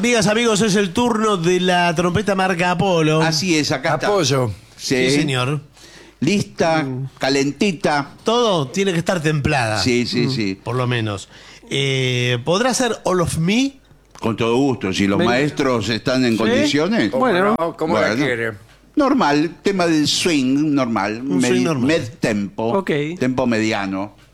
amigas, amigos, es el turno de la trompeta marca Apolo. Así es, acá está. Apoyo. Sí, señor. Lista, calentita. Todo tiene que estar templada. Sí, sí, sí. Por lo menos. ¿Podrá ser All of Me? Con todo gusto. Si los maestros están en condiciones. Bueno. ¿Cómo la Bueno. quiere? Normal, tema del swing, normal. Un swing normal. Med tempo. Ok. Tempo mediano.